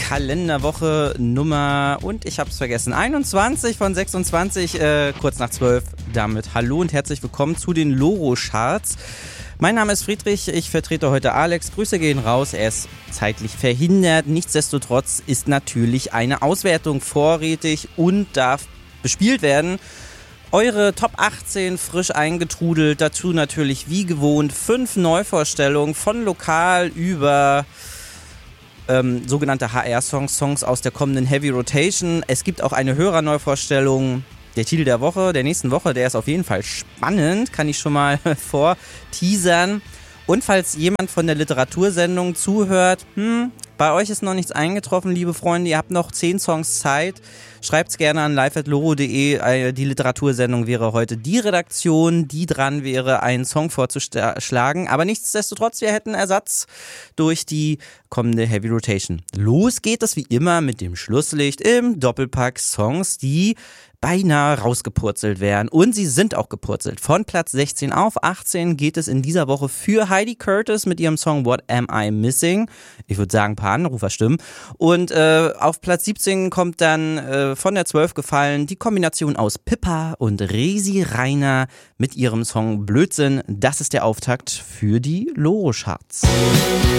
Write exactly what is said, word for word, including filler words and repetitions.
Kalenderwoche Nummer, und ich hab's vergessen, einundzwanzig von sechsundzwanzig, äh, kurz nach zwölf. Damit hallo und herzlich willkommen zu den Loro-Charts. Mein Name ist Friedrich, ich vertrete heute Alex. Grüße gehen raus, er ist zeitlich verhindert. Nichtsdestotrotz ist natürlich eine Auswertung vorrätig und darf bespielt werden. Eure Top achtzehn frisch eingetrudelt, dazu natürlich wie gewohnt fünf Neuvorstellungen von lokal über ähm, sogenannte H R-Songs, Songs aus der kommenden Heavy Rotation. Es gibt auch eine Hörerneuvorstellung. Der Titel der Woche, der nächsten Woche, der ist auf jeden Fall spannend, kann ich schon mal vorteasern. Und falls jemand von der Literatursendung zuhört, hm, bei euch ist noch nichts eingetroffen, liebe Freunde, ihr habt noch zehn Songs Zeit. Schreibt's gerne an live at loro punkt de. Die Literatursendung wäre heute die Redaktion, die dran wäre, einen Song vorzuschlagen. Aber nichtsdestotrotz, wir hätten Ersatz durch die kommende Heavy Rotation. Los geht es wie immer mit dem Schlusslicht im Doppelpack Songs, die beinahe rausgepurzelt werden. Und sie sind auch gepurzelt. Von Platz sechzehn auf achtzehn geht es in dieser Woche für Heidi Curtis mit ihrem Song What Am I Missing? Ich würde sagen, ein paar Anruferstimmen. Und äh, auf Platz siebzehn kommt dann äh, von der zwölf gefallen die Kombination aus Pippa und Resi Reiner mit ihrem Song Blödsinn. Das ist der Auftakt für die Loro-Charts.